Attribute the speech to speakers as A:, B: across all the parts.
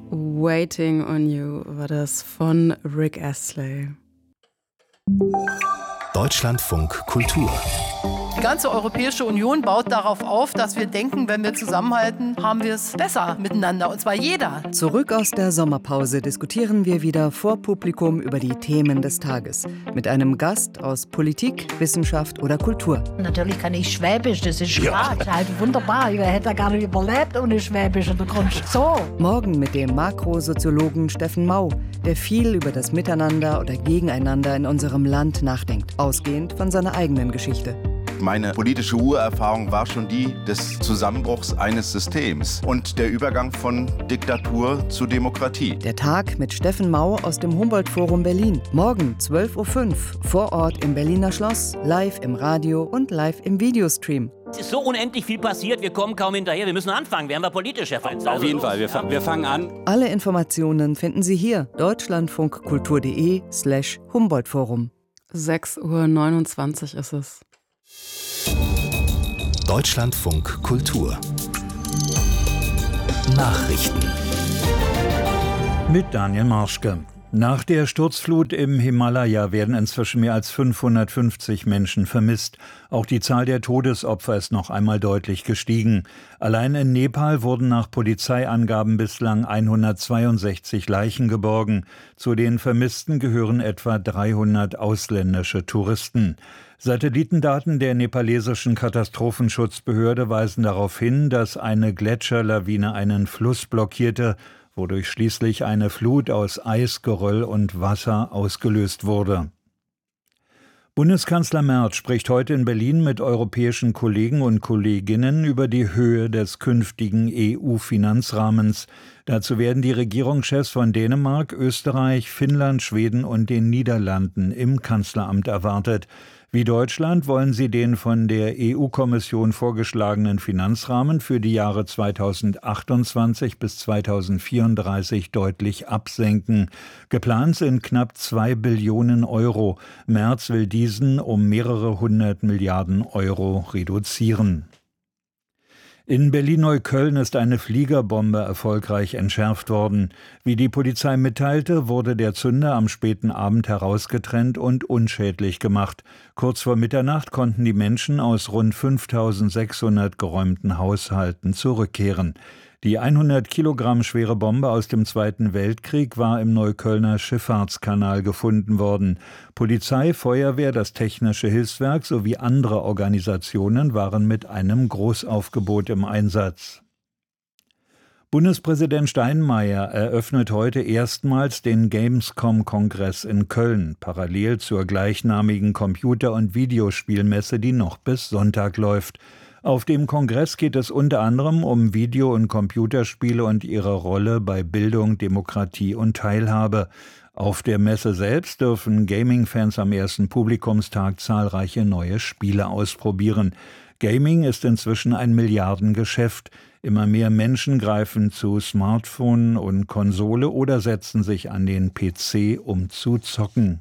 A: Waiting on You war das von Rick Astley.
B: Deutschlandfunk Kultur.
C: Die ganze Europäische Union baut darauf auf, dass wir denken, wenn wir zusammenhalten, haben wir es besser miteinander, und zwar jeder.
D: Zurück aus der Sommerpause diskutieren wir wieder vor Publikum über die Themen des Tages. Mit einem Gast aus Politik, Wissenschaft oder Kultur.
E: Natürlich kann ich Schwäbisch, das ist klar. Das ist halt wunderbar. Ich hätte gar nicht überlebt ohne Schwäbisch und so.
D: Morgen mit dem Makrosoziologen Steffen Mau, der viel über das Miteinander oder Gegeneinander in unserem Land nachdenkt, ausgehend von seiner eigenen Geschichte.
F: Meine politische Urerfahrung war schon die des Zusammenbruchs eines Systems und der Übergang von Diktatur zu Demokratie.
D: Der Tag mit Steffen Mau aus dem Humboldt-Forum Berlin. Morgen 12.05 Uhr vor Ort im Berliner Schloss, live im Radio und live im Videostream.
G: Es ist so unendlich viel passiert, wir kommen kaum hinterher. Wir müssen anfangen, werden wir politisch, Herr Frenz.
H: Auf jeden Fall, wir fangen an.
D: Alle Informationen finden Sie hier, deutschlandfunkkultur.de/Humboldt-Forum.
A: 6.29 Uhr ist es.
B: Deutschlandfunk Kultur. Nachrichten.
I: Mit Daniel Marschke. Nach der Sturzflut im Himalaya werden inzwischen mehr als 550 Menschen vermisst. Auch die Zahl der Todesopfer ist noch einmal deutlich gestiegen. Allein in Nepal wurden nach Polizeiangaben bislang 162 Leichen geborgen. Zu den Vermissten gehören etwa 300 ausländische Touristen. Satellitendaten der nepalesischen Katastrophenschutzbehörde weisen darauf hin, dass eine Gletscherlawine einen Fluss blockierte, wodurch schließlich eine Flut aus Eis, Geröll und Wasser ausgelöst wurde. Bundeskanzler Merz spricht heute in Berlin mit europäischen Kollegen und Kolleginnen über die Höhe des künftigen EU-Finanzrahmens. Dazu werden die Regierungschefs von Dänemark, Österreich, Finnland, Schweden und den Niederlanden im Kanzleramt erwartet. Wie Deutschland wollen sie den von der EU-Kommission vorgeschlagenen Finanzrahmen für die Jahre 2028 bis 2034 deutlich absenken. Geplant sind knapp 2 Billionen Euro. Merz will diesen um mehrere 100 Milliarden Euro reduzieren. In Berlin-Neukölln ist eine Fliegerbombe erfolgreich entschärft worden. Wie die Polizei mitteilte, wurde der Zünder am späten Abend herausgetrennt und unschädlich gemacht. Kurz vor Mitternacht konnten die Menschen aus rund 5.600 geräumten Haushalten zurückkehren. Die 100 Kilogramm schwere Bombe aus dem Zweiten Weltkrieg war im Neuköllner Schifffahrtskanal gefunden worden. Polizei, Feuerwehr, das Technische Hilfswerk sowie andere Organisationen waren mit einem Großaufgebot im Einsatz. Bundespräsident Steinmeier eröffnet heute erstmals den Gamescom-Kongress in Köln, parallel zur gleichnamigen Computer- und Videospielmesse, die noch bis Sonntag läuft. Auf dem Kongress geht es unter anderem um Video- und Computerspiele und ihre Rolle bei Bildung, Demokratie und Teilhabe. Auf der Messe selbst dürfen Gaming-Fans am ersten Publikumstag zahlreiche neue Spiele ausprobieren. Gaming ist inzwischen ein Milliardengeschäft. Immer mehr Menschen greifen zu Smartphone und Konsole oder setzen sich an den PC, um zu zocken.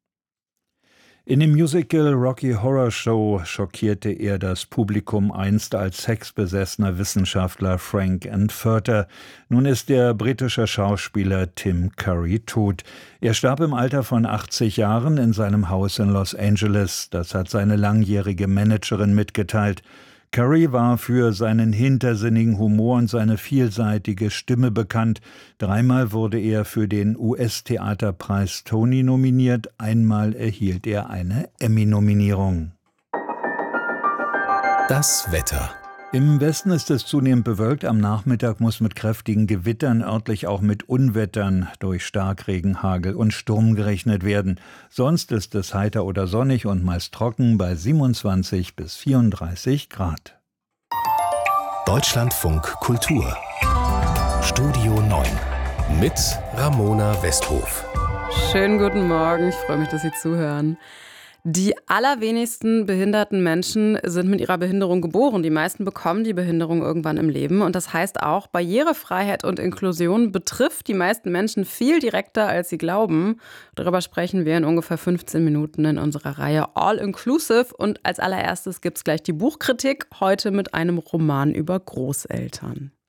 I: In dem Musical Rocky Horror Show schockierte er das Publikum einst als sexbesessener Wissenschaftler Frank Entfurter. Nun ist der britische Schauspieler Tim Curry tot. Er starb im Alter von 80 Jahren in seinem Haus in Los Angeles. Das hat seine langjährige Managerin mitgeteilt. Curry war für seinen hintersinnigen Humor und seine vielseitige Stimme bekannt. 3-mal wurde er für den US-Theaterpreis Tony nominiert, einmal erhielt er eine Emmy-Nominierung.
B: Das Wetter.
I: Im Westen ist es zunehmend bewölkt. Am Nachmittag muss mit kräftigen Gewittern, örtlich auch mit Unwettern durch Starkregen, Hagel und Sturm gerechnet werden. Sonst ist es heiter oder sonnig und meist trocken bei 27 bis 34 Grad.
B: Deutschlandfunk Kultur. Studio 9 mit Ramona Westhof.
A: Schönen guten Morgen, ich freue mich, dass Sie zuhören. Die allerwenigsten behinderten Menschen sind mit ihrer Behinderung geboren. Die meisten bekommen die Behinderung irgendwann im Leben. Und das heißt auch, Barrierefreiheit und Inklusion betrifft die meisten Menschen viel direkter, als sie glauben. Darüber sprechen wir in ungefähr 15 Minuten in unserer Reihe All Inclusive. Und als allererstes gibt es gleich die Buchkritik, heute mit einem Roman über Großeltern.